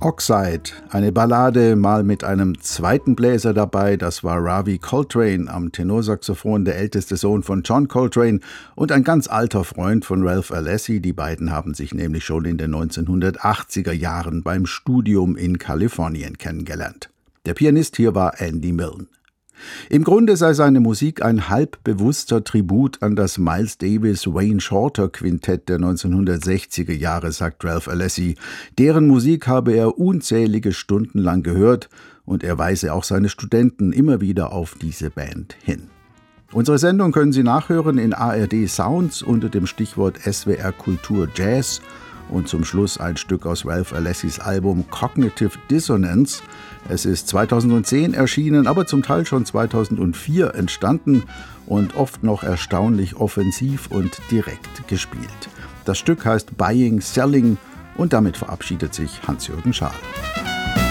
Oxide, eine Ballade, mal mit einem zweiten Bläser dabei, das war Ravi Coltrane am Tenorsaxophon, der älteste Sohn von John Coltrane und ein ganz alter Freund von Ralph Alessi. Die beiden haben sich nämlich schon in den 1980er Jahren beim Studium in Kalifornien kennengelernt. Der Pianist hier war Andy Milne. Im Grunde sei seine Musik ein halbbewusster Tribut an das Miles Davis-Wayne Shorter Quintett der 1960er Jahre, sagt Ralph Alessi. Deren Musik habe er unzählige Stunden lang gehört und er weise auch seine Studenten immer wieder auf diese Band hin. Unsere Sendung können Sie nachhören in ARD Sounds unter dem Stichwort SWR Kultur Jazz und zum Schluss ein Stück aus Ralph Alessis Album Cognitive Dissonance. Es ist 2010 erschienen, aber zum Teil schon 2004 entstanden und oft noch erstaunlich offensiv und direkt gespielt. Das Stück heißt Buying, Selling und damit verabschiedet sich Hans-Jürgen Schaal.